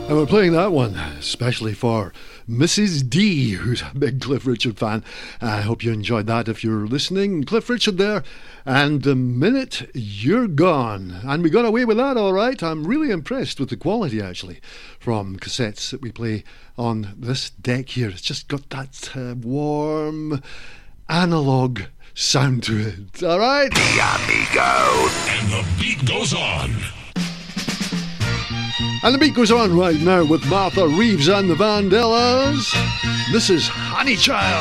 And we're playing that one especially for Mrs. D, who's a big Cliff Richard fan. I hope you enjoyed that if you're listening. Cliff Richard there, and The Minute You're Gone. And we got away with that all right. I'm really impressed with the quality, actually, from cassettes that we play on this deck here. It's just got that warm, analogue sound to it. All right? Amigo. And the beat goes on. And the beat goes on right now with Martha Reeves and the Vandellas. This is Honey Child.